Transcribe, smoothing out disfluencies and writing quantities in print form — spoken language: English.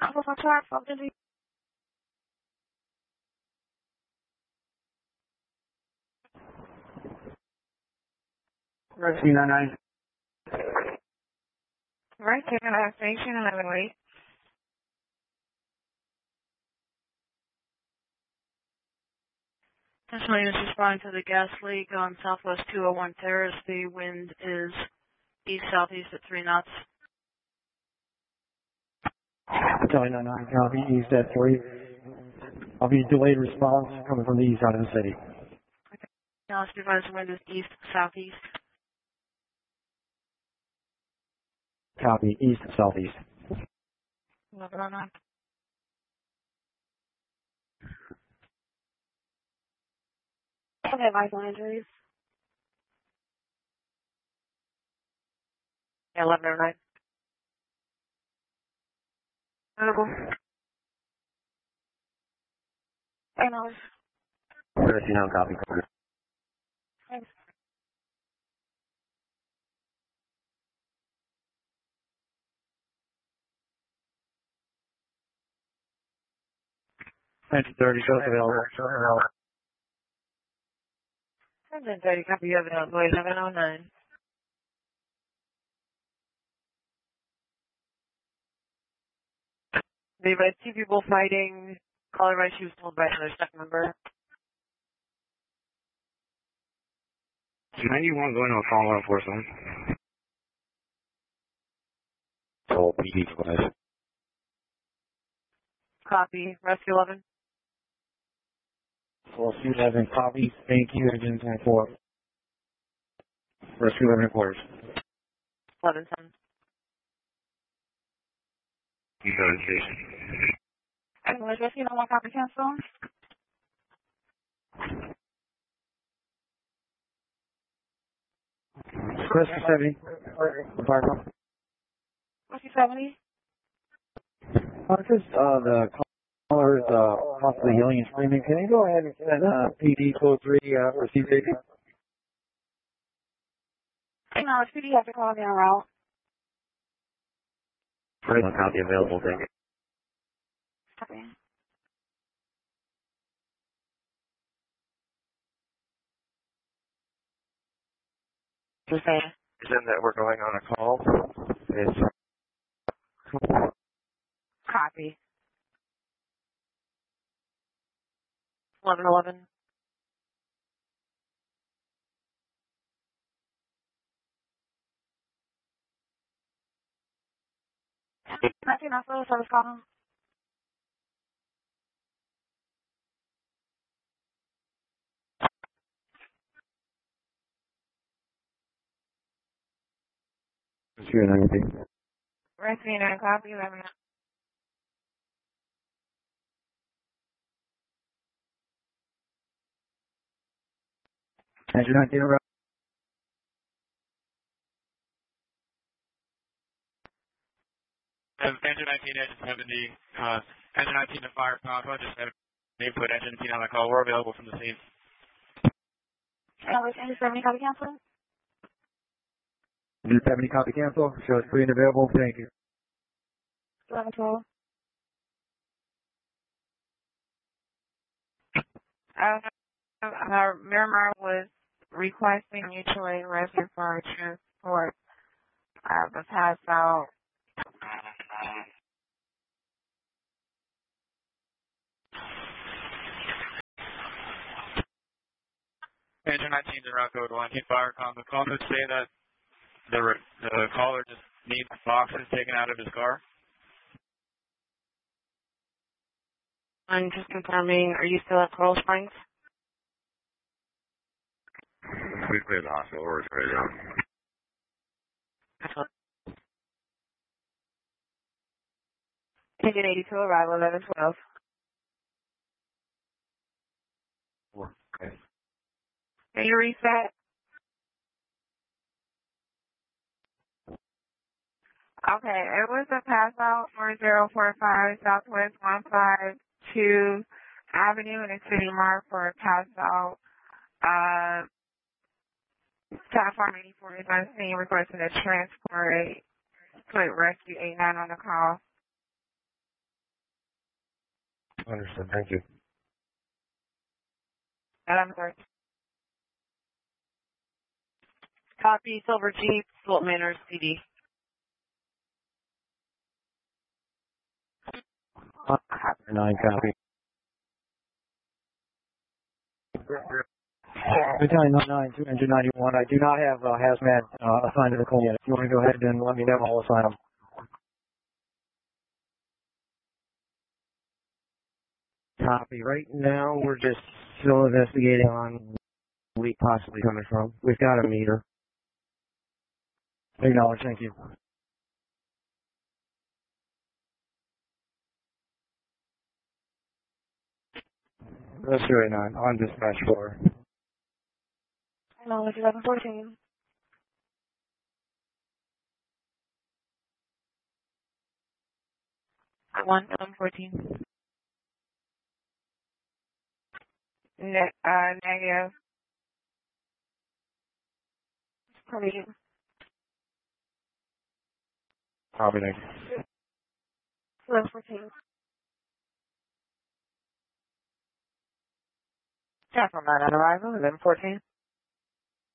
Rescue 99. Right, taking out station 11 wait. This lane is responding to the gas leak on Southwest 201 Terrace. The wind is east-southeast at 3 knots. Charlie 99, copy, east at 3. I'll be delayed response coming from the east side of the city. Okay. Now, supervisor, wind is east-southeast. Copy, east and southeast. 1109. Okay, vital injuries. Yeah, 1109. Analyst. Rescue 9, copy. Thanks. Engine 30, show available. 130, copy, you have it on boy 1109. They've had 2 people fighting. Caller right, she was told by another staff member. 91 going on phone 147. So, PD supplies. Copy, rescue 11. Rescue 11, copy. Thank you, engine 10-4. Rescue 11 quarters. 1110. You go to the station. Analyst, rescue no more copy cancel. Rescue 70. Fire call. Rescue 70. Just, the caller is, possibly yelling and screaming. Can you go ahead and send, PD code 3, receive safety? Analyst, PD has to call me en route. Great. Copy available, thank you. Copy. Just saying. Reason that we're going on a call is Copy. 1111. Rescue not for the service call. Rescue 90. Rescue 9 copy 11. Engine 19 around. Engine 19, engine 70, engine 19 to fire Papa, just have name put engine 19 on the call. We're available from the scene. Analyst, engine 70 copy cancel. Do 70 copy cancel. Shows free and available. Thank you. 1112. Miramar was requesting mutual aid rescue for transport. The pass out. Engine 19 to route code 1, keep fire com. The call could say that the caller just needs boxes taken out of his car. I'm just confirming, are you still at Coral Springs? We cleared the hospital. We're ready to go. Excellent. Ticket 82, arrival 1112. Okay. Can you reset? Okay, it was a pass out 4045 Southwest 152 Avenue in the City Mark for a pass out. Platform 84 is on scene requesting a transport. Put rescue 89 on the call. Understood. Thank you. I'm sorry. Copy, Silver Jeep, Fulton Manors, PD. Copy. 9, copy. Battalion 99 to Engine 91. I do not have hazmat assigned to the call yet. If you want to go ahead and let me know, I'll assign them. Copy. Right now, we're just still investigating on where leak possibly coming from. We've got a meter. Acknowledge. Thank you. That's 289 on dispatch floor. Acknowledge 1114. One 1114. Negative. Probably Copy. Thank 1114. Chapel 9 on arrival, 1114.